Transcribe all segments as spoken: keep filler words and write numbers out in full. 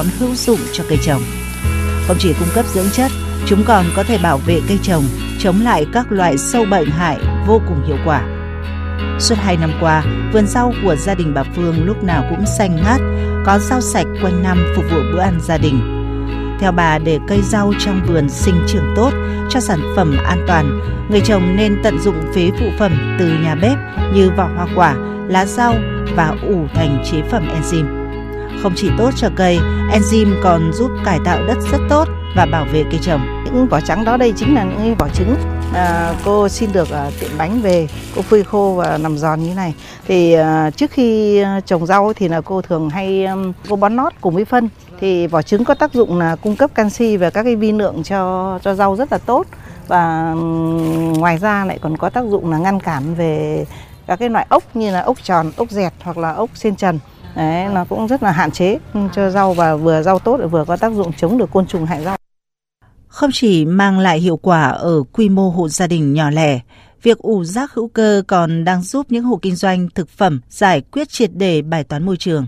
bón hữu dụng cho cây trồng. Không chỉ cung cấp dưỡng chất, chúng còn có thể bảo vệ cây trồng, chống lại các loại sâu bệnh hại vô cùng hiệu quả. Suốt hai năm qua, vườn rau của gia đình bà Phương lúc nào cũng xanh ngát, có rau sạch quanh năm phục vụ bữa ăn gia đình. Theo bà, để cây rau trong vườn sinh trưởng tốt, cho sản phẩm an toàn, người trồng nên tận dụng phế phụ phẩm từ nhà bếp như vỏ hoa quả, lá rau và ủ thành chế phẩm enzyme. Không chỉ tốt cho cây, enzyme còn giúp cải tạo đất rất tốt và bảo vệ cây trồng. Những vỏ trắng đó đây chính là những vỏ trứng. À, cô xin được uh, tiệm bánh về, cô phơi khô và nằm giòn như này. Thì uh, trước khi trồng rau thì là cô thường hay um, cô bón nót cùng với phân. Thì vỏ trứng có tác dụng là cung cấp canxi và các cái vi lượng cho cho rau rất là tốt. Và um, ngoài ra lại còn có tác dụng là ngăn cản về các cái loại ốc như là ốc tròn, ốc dẹt hoặc là ốc sên trần. Đấy, nó cũng rất là hạn chế cho rau và vừa rau tốt vừa có tác dụng chống được côn trùng hại rau. Không chỉ mang lại hiệu quả ở quy mô hộ gia đình nhỏ lẻ, việc ủ rác hữu cơ còn đang giúp những hộ kinh doanh thực phẩm giải quyết triệt để bài toán môi trường.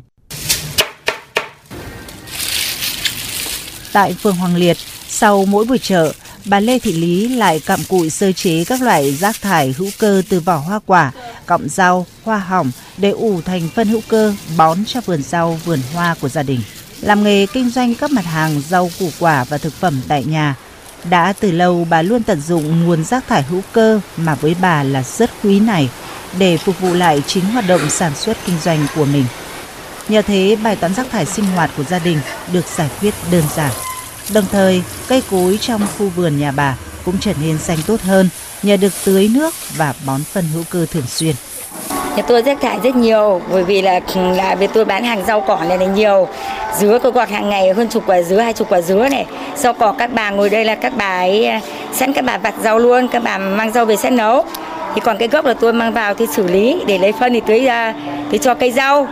Tại phường Hoàng Liệt, sau mỗi buổi chợ, bà Lê Thị Lý lại cặm cụi sơ chế các loại rác thải hữu cơ từ vỏ hoa quả, cọng rau, hoa hỏng để ủ thành phân hữu cơ bón cho vườn rau, vườn hoa của gia đình. Làm nghề kinh doanh các mặt hàng rau củ quả và thực phẩm tại nhà, đã từ lâu bà luôn tận dụng nguồn rác thải hữu cơ mà với bà là rất quý này để phục vụ lại chính hoạt động sản xuất kinh doanh của mình. Nhờ thế, bài toán rác thải sinh hoạt của gia đình được giải quyết đơn giản. Đồng thời, cây cối trong khu vườn nhà bà cũng trở nên xanh tốt hơn nhờ được tưới nước và bón phân hữu cơ thường xuyên. Nhà tôi rác thải rất nhiều, bởi vì là là vì tôi bán hàng rau cỏ này là nhiều. Dứa tôi gọt hàng ngày hơn chục quả dứa, hai chục quả dứa này. Rau cỏ các bà ngồi đây là các bà ấy sẵn, các bà vặt rau luôn, các bà mang rau về sẽ nấu. Thì còn cái gốc là tôi mang vào thì xử lý để lấy phân thì tưới ra, tưới cho cây rau.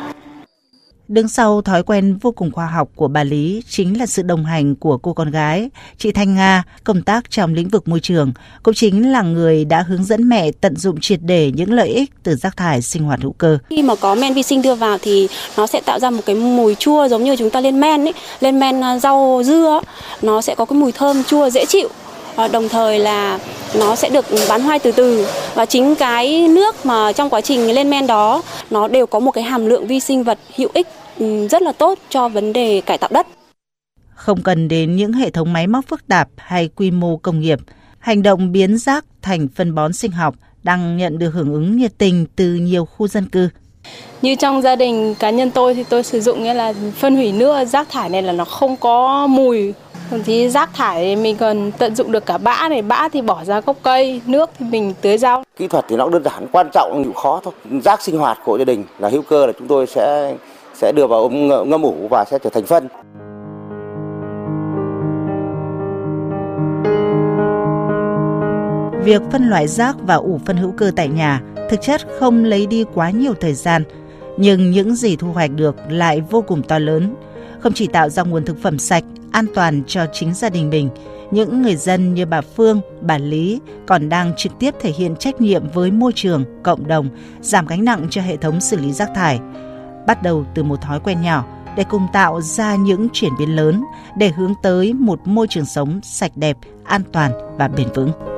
Đứng sau thói quen vô cùng khoa học của bà Lý chính là sự đồng hành của cô con gái, chị Thanh Nga, công tác trong lĩnh vực môi trường, cũng chính là người đã hướng dẫn mẹ tận dụng triệt để những lợi ích từ rác thải sinh hoạt hữu cơ. Khi mà có men vi sinh đưa vào thì nó sẽ tạo ra một cái mùi chua giống như chúng ta lên men ấy, lên men rau dưa, nó sẽ có cái mùi thơm chua dễ chịu. Đồng thời là nó sẽ được bán hoai từ từ, và chính cái nước mà trong quá trình lên men đó nó đều có một cái hàm lượng vi sinh vật hữu ích rất là tốt cho vấn đề cải tạo đất. Không cần đến những hệ thống máy móc phức tạp hay quy mô công nghiệp, hành động biến rác thành phân bón sinh học đang nhận được hưởng ứng nhiệt tình từ nhiều khu dân cư. Như trong gia đình cá nhân tôi thì tôi sử dụng nghĩa là phân hủy nước rác thải này là nó không có mùi. Còn thì rác thải mình còn tận dụng được cả bã này, bã thì bỏ ra gốc cây, nước thì mình tưới rau. Kỹ thuật thì nó cũng đơn giản, quan trọng chịu khó thôi. Rác sinh hoạt của gia đình là hữu cơ là chúng tôi sẽ sẽ đưa vào ống ngâm ủ và sẽ trở thành phân. Việc phân loại rác và ủ phân hữu cơ tại nhà thực chất không lấy đi quá nhiều thời gian, nhưng những gì thu hoạch được lại vô cùng to lớn. Không chỉ tạo ra nguồn thực phẩm sạch, an toàn cho chính gia đình mình, những người dân như bà Phương, bà Lý còn đang trực tiếp thể hiện trách nhiệm với môi trường, cộng đồng, giảm gánh nặng cho hệ thống xử lý rác thải. Bắt đầu từ một thói quen nhỏ để cùng tạo ra những chuyển biến lớn để hướng tới một môi trường sống sạch đẹp, an toàn và bền vững.